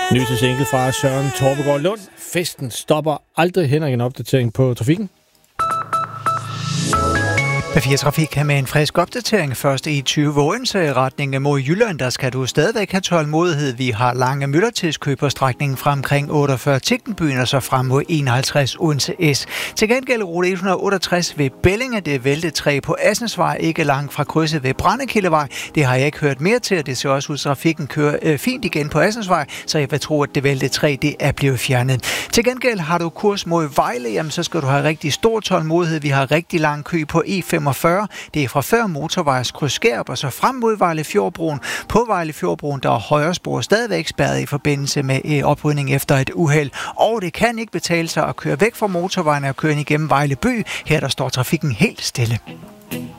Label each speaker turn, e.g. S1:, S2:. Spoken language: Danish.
S1: Nyeste single fra Søren Torpegaard Lund. Festen stopper aldrig. Henrik, en opdatering på trafikken.
S2: P4 Trafik kan med en frisk opdatering først i 20 Odense retning mod Jylland. Der skal du stadigvæk have tålmodighed. Vi har lange myldretidskø på strækningen fra omkring 48 Tigtenbyen og så frem mod 51 Odense S. Til gengæld rute 168 ved Bellinge, det er væltet 3 på Assensvej, ikke langt fra krydset ved Brændekildevej. Det har jeg ikke hørt mere til, og det ser også ud, at trafikken kører fint igen på Assensvej, så jeg vil tro, at det væltet 3 det er blevet fjernet. Til gengæld har du kurs mod Vejle, jamen så skal du have rigtig stor tålmodighed. Vi har rigtig lang kø på E45. Det er fra før motorvejskryds Skærup og så frem mod Vejlefjordbroen. På Vejlefjordbroen, der er højre spor stadigvæk spærret i forbindelse med oprydning efter et uheld. Og det kan ikke betale sig at køre væk fra motorvejen og køre ind igennem Vejle by. Her der står trafikken helt stille.